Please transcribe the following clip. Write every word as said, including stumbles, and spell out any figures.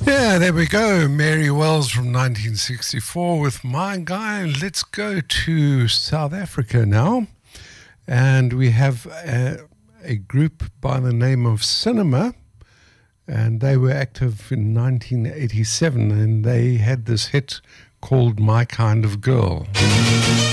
Yeah, there we go. Mary Wells from nineteen sixty-four with My Guy. Let's go to South Africa now. And we have a, a group by the name of Cinema. And they were active in nineteen eighty-seven. And they had this hit called My Kind of Girl.